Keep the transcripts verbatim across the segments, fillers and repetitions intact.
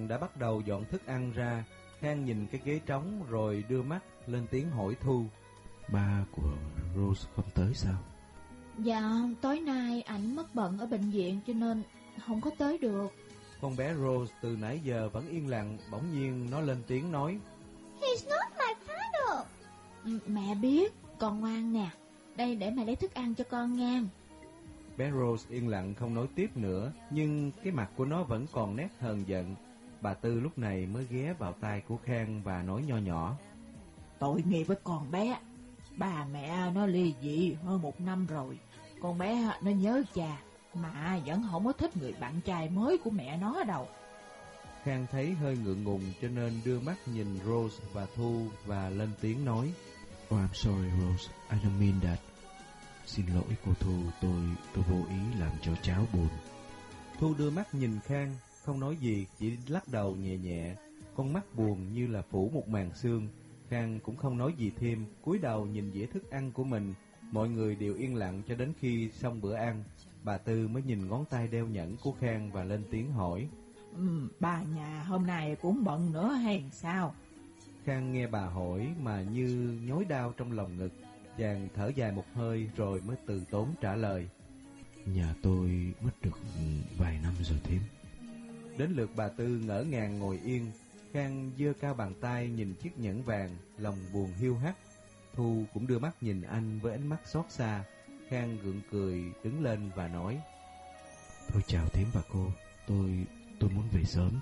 đã bắt đầu dọn thức ăn ra. Khang nhìn cái ghế trống rồi đưa mắt lên tiếng hỏi Thu. Ba của Rose không tới sao? Dạ, tối nay ảnh mất bận ở bệnh viện cho nên không có tới được. Con bé Rose từ nãy giờ vẫn yên lặng, bỗng nhiên nó lên tiếng nói: He's not my father. Mẹ biết, con ngoan nè. Đây để mẹ lấy thức ăn cho con nha. Bé Rose yên lặng không nói tiếp nữa, nhưng cái mặt của nó vẫn còn nét hờn giận. Bà Tư lúc này mới ghé vào tai của Khang và nói nho nhỏ: Tội nghiệp với con bé. Bà mẹ nó ly dị hơn một năm rồi. Con bé nó nhớ cha, mà vẫn không có thích người bạn trai mới của mẹ nó đâu. Khang thấy hơi ngượng ngùng cho nên đưa mắt nhìn Rose và Thu và lên tiếng nói: Oh, I'm sorry Rose, I don't mean that. Xin lỗi cô Thu, tôi tôi vô ý làm cho cháu buồn. Thu đưa mắt nhìn Khang, không nói gì, chỉ lắc đầu nhẹ nhẹ, con mắt buồn như là phủ một màn sương. Khang cũng không nói gì thêm, cúi đầu nhìn dĩa thức ăn của mình. Mọi người đều yên lặng cho đến khi xong bữa ăn. Bà Tư mới nhìn ngón tay đeo nhẫn của Khang và lên tiếng hỏi: ừ, Bà nhà hôm nay cũng bận nữa hay sao? Khang nghe bà hỏi mà như nhói đau trong lòng ngực. Chàng thở dài một hơi rồi mới từ tốn trả lời: Nhà tôi mất được vài năm rồi thím. Đến lượt bà Tư ngỡ ngàng ngồi yên. Khang giơ cao bàn tay nhìn chiếc nhẫn vàng, lòng buồn hiu hắt. Thu cũng đưa mắt nhìn anh với ánh mắt xót xa. Khang gượng cười đứng lên và nói: Thôi chào thím và cô, tôi tôi muốn về sớm.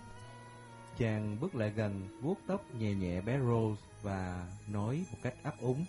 Chàng bước lại gần, vuốt tóc nhẹ nhẹ bé Rose và nói một cách ấp úng: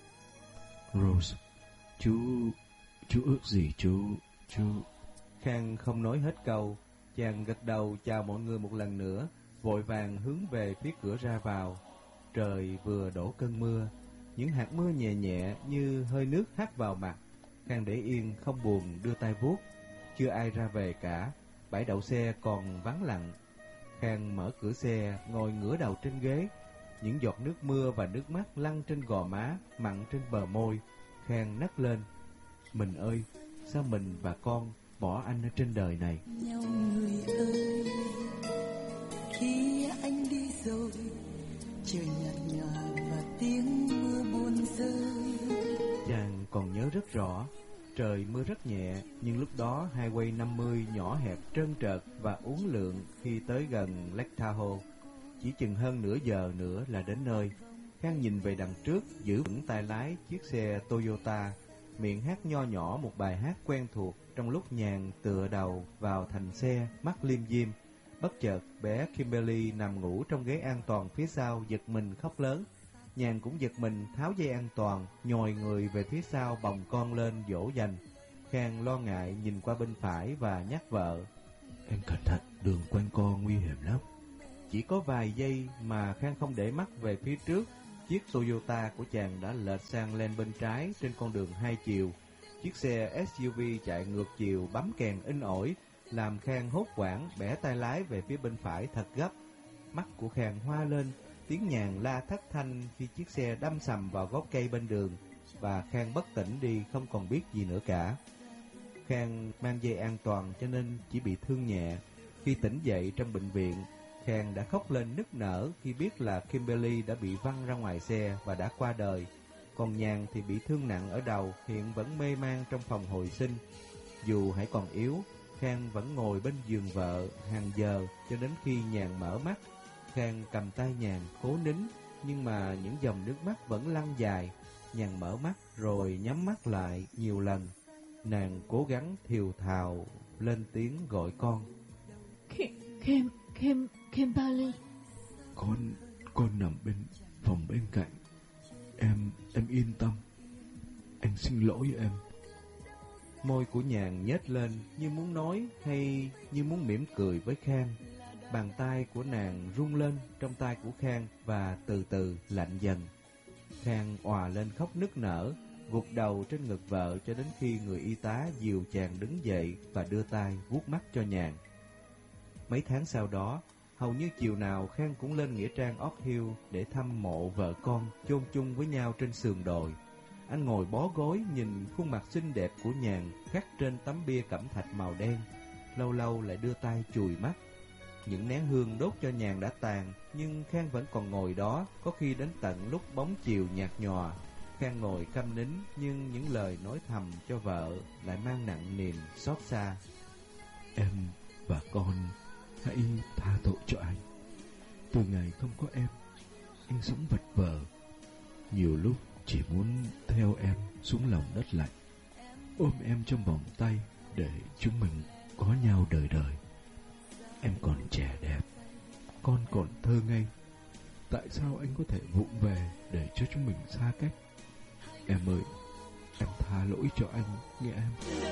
Rose, chú chú ước gì chú chú Khang không nói hết câu. Chàng gật đầu chào mọi người một lần nữa, vội vàng hướng về phía cửa ra vào. Trời vừa đổ cơn mưa, những hạt mưa nhẹ nhẹ như hơi nước hắt vào mặt. Khang để yên không buồn đưa tay vuốt. Chưa ai ra về cả, bãi đậu xe còn vắng lặng. Khang mở cửa xe, ngồi ngửa đầu trên ghế. Những giọt nước mưa và nước mắt lăn trên gò má, mặn trên bờ môi. Khang nấc lên: Mình ơi, sao mình và con bỏ anh ở trên đời này? Nhau người ơi, khi anh đi rồi, trời nhạt nhòa và tiếng mưa buồn rơi. Chàng còn nhớ rất rõ, trời mưa rất nhẹ, nhưng lúc đó highway năm mươi nhỏ hẹp trơn trượt và uốn lượn khi tới gần Lake Tahoe. Chỉ chừng hơn nửa giờ nữa là đến nơi. Khang nhìn về đằng trước, giữ vững tay lái chiếc xe Toyota, miệng hát nho nhỏ một bài hát quen thuộc trong lúc nhàn tựa đầu vào thành xe, mắt liêm diêm. Bất chợt, bé Kimberly nằm ngủ trong ghế an toàn phía sau giật mình khóc lớn. Nhàn cũng giật mình tháo dây an toàn, nhồi người về phía sau bồng con lên dỗ dành. Khang lo ngại nhìn qua bên phải và nhắc vợ: Em cẩn thận, đường quanh co nguy hiểm lắm. Chỉ có vài giây mà Khang không để mắt về phía trước, chiếc Toyota của chàng đã lệch sang lên bên trái trên con đường hai chiều. Chiếc xe ét u vê chạy ngược chiều bấm kèn in ỏi, làm Khang hốt hoảng bẻ tay lái về phía bên phải thật gấp. Mắt của Khang hoa lên, tiếng Nhàn la thất thanh khi chiếc xe đâm sầm vào gốc cây bên đường, và Khang bất tỉnh đi không còn biết gì nữa cả. Khang mang dây an toàn cho nên chỉ bị thương nhẹ. Khi tỉnh dậy trong bệnh viện, Khang đã khóc lên nức nở khi biết là Kimberly đã bị văng ra ngoài xe và đã qua đời. Còn Nhàn thì bị thương nặng ở đầu, hiện vẫn mê man trong phòng hồi sinh. Dù hãy còn yếu, Khang vẫn ngồi bên giường vợ hàng giờ cho đến khi Nhàn mở mắt. Khang cầm tay Nhàn cố nín, nhưng mà những dòng nước mắt vẫn lăn dài. Nhàn mở mắt rồi nhắm mắt lại nhiều lần. Nàng cố gắng thều thào lên tiếng gọi con: Kim, Kim, Kim, Kimberly. Con, con nằm bên phòng bên cạnh. Em, em yên tâm. Anh xin lỗi em. Môi của Nhàn nhếch lên như muốn nói hay như muốn mỉm cười với Khang. Bàn tay của nàng rung lên trong tay của Khang và từ từ lạnh dần. Khang òa lên khóc nức nở, gục đầu trên ngực vợ cho đến khi người y tá dìu chàng đứng dậy và đưa tay vuốt mắt cho Nhàn. Mấy tháng sau đó, hầu như chiều nào Khang cũng lên nghĩa trang Oak Hill để thăm mộ vợ con chôn chung với nhau trên sườn đồi. Anh ngồi bó gối nhìn khuôn mặt xinh đẹp của Nhàn khắc trên tấm bia cẩm thạch màu đen, lâu lâu lại đưa tay chùi mắt. Những nén hương đốt cho nhàn đã tàn, nhưng Khang vẫn còn ngồi đó. Có khi đến tận lúc bóng chiều nhạt nhòa, Khang ngồi câm nín, nhưng những lời nói thầm cho vợ lại mang nặng niềm xót xa. Em và con hãy tha tội cho anh. Từ ngày không có em, anh sống vật vờ. Nhiều lúc chỉ muốn theo em xuống lòng đất lạnh, ôm em trong vòng tay để chúng mình có nhau đời đời. Em còn trẻ đẹp, con còn thơ ngây. Tại sao anh có thể vụng về để cho chúng mình xa cách? Em ơi, em tha lỗi cho anh nghe em.